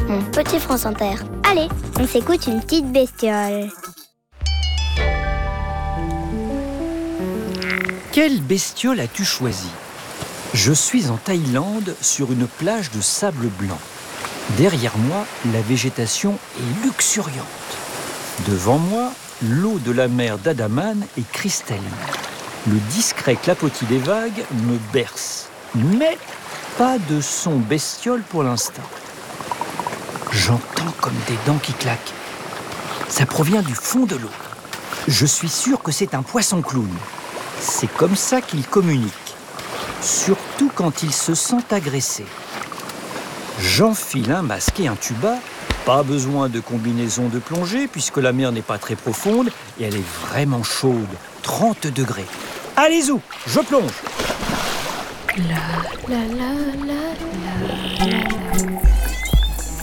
mon petit France Inter. Allez, on s'écoute une petite bestiole. Quelle bestiole as-tu choisi ? Je suis en Thaïlande sur une plage de sable blanc. Derrière moi, la végétation est luxuriante. Devant moi, l'eau de la mer d'Andaman est cristalline. Le discret clapotis des vagues me berce. Mais pas de son bestiole pour l'instant. J'entends comme des dents qui claquent. Ça provient du fond de l'eau. Je suis sûr que c'est un poisson clown. C'est comme ça qu'il communique. Surtout quand il se sent agressé. J'enfile un masque et un tuba. Pas besoin de combinaison de plongée puisque la mer n'est pas très profonde et elle est vraiment chaude, 30 degrés. Allez zou, je plonge. La la la la la la.